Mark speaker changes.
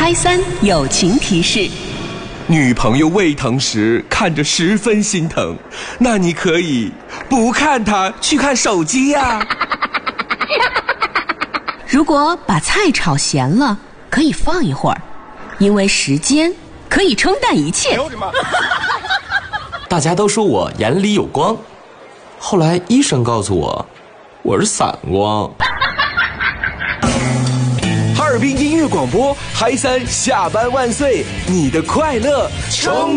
Speaker 1: 嗨三友情提示：
Speaker 2: 女朋友胃疼时看着十分心疼，那你可以不看她，去看手机呀。
Speaker 1: 如果把菜炒咸了，可以放一会儿，因为时间可以冲淡一切。
Speaker 3: 大家都说我眼里有光，后来医生告诉我，我是散光。
Speaker 2: 哈尔滨音乐广播，嗨三下班万岁，你的快乐充